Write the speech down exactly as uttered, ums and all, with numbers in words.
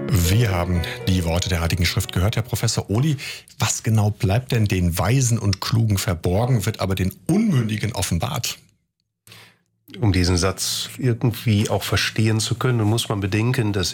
Wir haben die Worte der Heiligen Schrift gehört, Herr Professor Ohly. Was genau bleibt denn den Weisen und Klugen verborgen, wird aber den Unmündigen offenbart? Um diesen Satz irgendwie auch verstehen zu können, muss man bedenken, dass